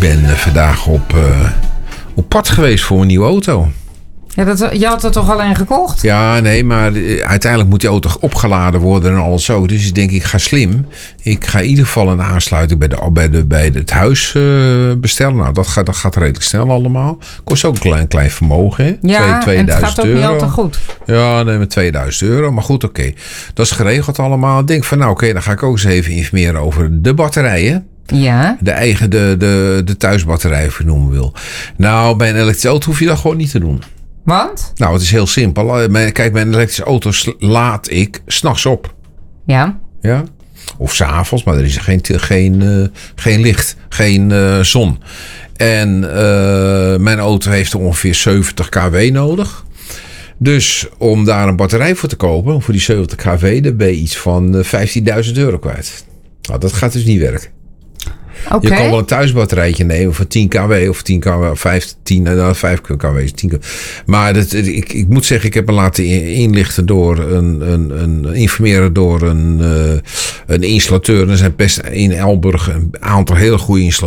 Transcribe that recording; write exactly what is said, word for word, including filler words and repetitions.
ben uh, vandaag op, uh, op pad geweest voor een nieuwe auto. Ja, dat, je had er toch alleen gekocht? Ja, nee, maar uiteindelijk moet die auto opgeladen worden en alles zo. Dus ik denk, ik ga slim. Ik ga in ieder geval een aansluiting bij, de, bij, de, bij het huis uh, bestellen. Nou, dat gaat, dat gaat redelijk snel allemaal. Kost ook een klein, klein vermogen, hè? Ja, Twee, en het gaat ook euro. Niet altijd goed. Ja, nee, met tweeduizend euro. Maar goed, oké. Okay. Dat is geregeld allemaal. Ik denk van, nou oké, okay, dan ga ik ook eens even informeren over de batterijen. Ja. De eigen, de, de, de thuisbatterij, of je noemen wil. Nou, bij een elektrische auto hoef je dat gewoon niet te doen. Want? Nou, het is heel simpel. Kijk, mijn elektrische auto's laad ik 's nachts op. Ja. Ja. Of 's avonds, maar er is geen, geen, uh, geen licht, geen uh, zon. En uh, mijn auto heeft ongeveer zeventig kilowatt nodig. Dus om daar een batterij voor te kopen, voor die zeventig kilowatt, dan ben je iets van uh, vijftienduizend euro kwijt. Nou, dat gaat dus niet werken. Okay. Je kan wel een thuisbatterijtje nemen voor tien kilowatt of tien kilowatt, of vijftien, nou, vijf kilowatt. tien kilowatt. Maar dat, ik, ik moet zeggen, ik heb me laten inlichten door een, een, een informeren door een, uh, een installateur. Er zijn best in Elburg een aantal hele goede installateurs.